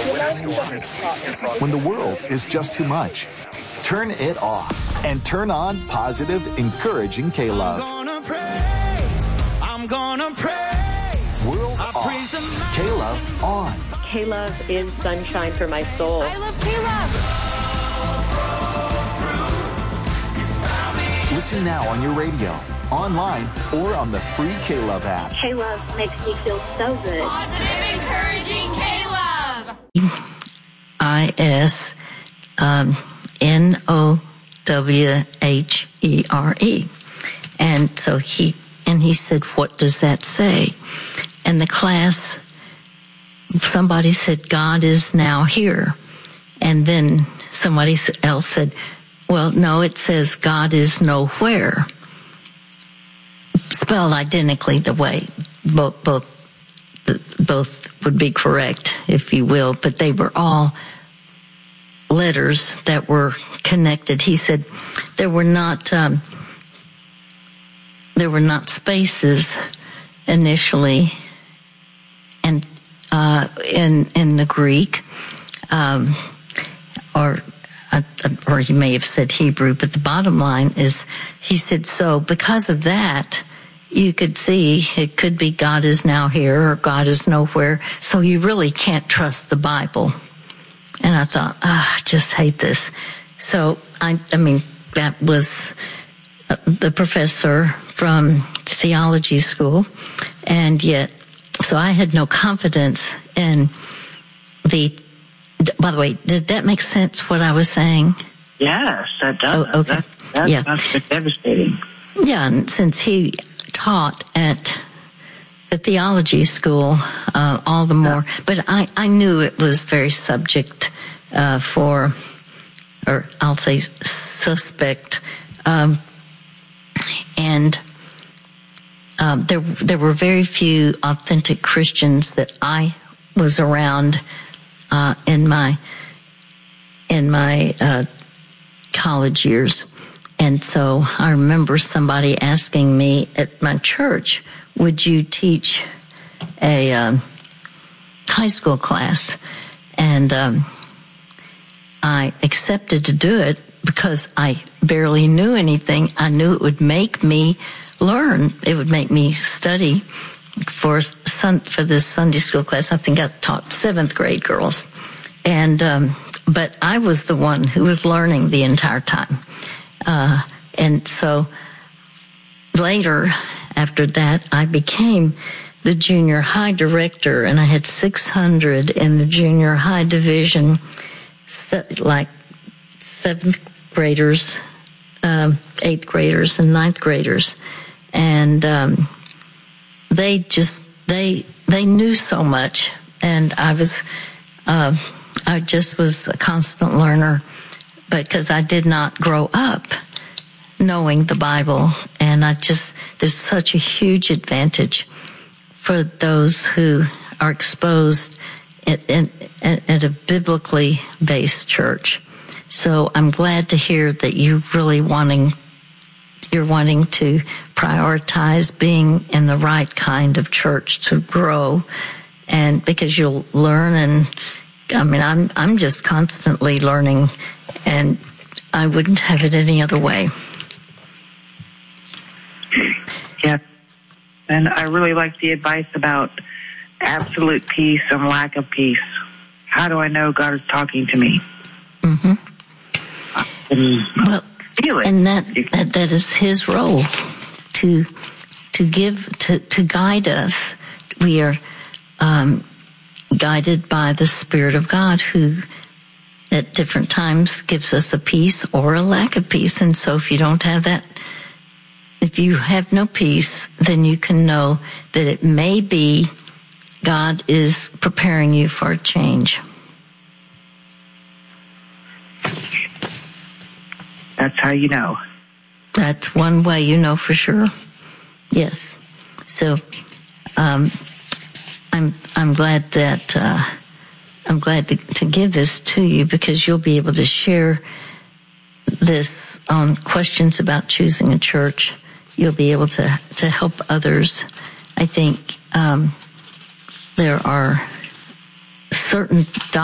When the world is just too much, turn it off and turn on positive, encouraging K-Love. I'm gonna praise. World off. K-Love on. K-Love is sunshine for my soul. I love K-Love. Listen now on your radio, online, or on the free K-Love app. K-Love makes me feel so good. Positive, encouraging K-Love. ISNOWHERE. And so he said, what does that say? And the class, somebody said, God is now here. And then somebody else said, well, no, it says God is nowhere. Spelled identically the way both would be correct, if you will, but they were all letters that were connected. He said there were not spaces initially, and in the Greek, or he may have said Hebrew, but the bottom line is, he said, so because of that, you could see it could be God is now here or God is nowhere, so you really can't trust the Bible. And I thought, I just hate this. So, I mean, that was the professor from theology school, and yet, so I had no confidence in by the way, did that make sense, what I was saying? Yes, that does. Oh, okay. That's devastating. Yeah, and since he taught at the theology school, all the more. But I knew it was very subject or I'll say suspect. And there were very few authentic Christians that I was around in my college years. And so I remember somebody asking me at my church, would you teach a high school class? And I accepted to do it because I barely knew anything. I knew it would make me learn. It would make me study for this Sunday school class. I think I taught 7th grade girls. And but I was the one who was learning the entire time. And so later, after that, I became the junior high director, and I had 600 in the junior high division, like 7th graders, 8th graders, and 9th graders. And they knew so much, and I just was a constant learner, because I did not grow up knowing the Bible, and there's such a huge advantage for those who are exposed at a biblically based church. So I'm glad to hear that you're wanting to prioritize being in the right kind of church to grow, and because you'll learn. And I mean, I'm just constantly learning, and I wouldn't have it any other way. Yeah. And I really like the advice about absolute peace and lack of peace. How do I know God is talking to me? Mm-hmm. Well, feel it. And that is His role to guide us. We are guided by the Spirit of God, who at different times gives us a peace or a lack of peace. And so if you don't have that, if you have no peace, then you can know that it may be God is preparing you for a change. That's how you know. That's one way you know for sure. Yes. So, I'm glad that I'm glad to give this to you, because you'll be able to share this on questions about choosing a church. You'll be able to help others. I think there are certain